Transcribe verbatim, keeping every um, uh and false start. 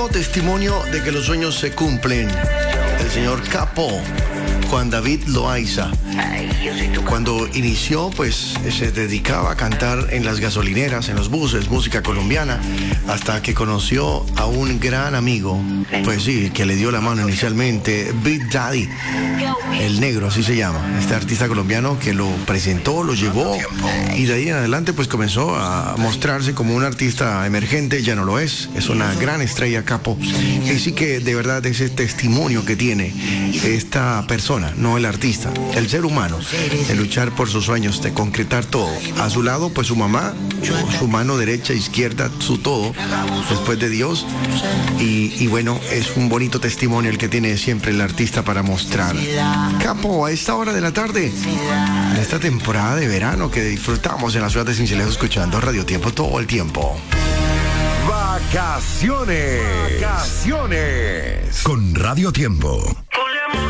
bonito testimonio de que los sueños se cumplen. El señor Capo, Juan David Loaiza. Cuando inició, pues se dedicaba a cantar en las gasolineras, en los buses, música colombiana, hasta que conoció a un gran amigo, pues sí, que le dio la mano inicialmente, Big Daddy, el negro, así se llama, este artista colombiano que lo presentó, lo llevó, y de ahí en adelante pues comenzó a mostrarse como un artista emergente. Ya no lo es, es una gran estrella, Capo, y sí que de verdad ese testimonio que tiene esta persona, no el artista, el ser humano, de luchar por sus sueños, de concretar todo. A su lado, pues su mamá, su mano derecha, izquierda, su todo, después de Dios. Y, y bueno, es un bonito testimonio el que tiene siempre el artista para mostrar. Capo, a esta hora de la tarde, en esta temporada de verano que disfrutamos en la ciudad de Sincelejo, escuchando Radio Tiempo todo el tiempo. Vacaciones. Vacaciones. Con Radio Tiempo.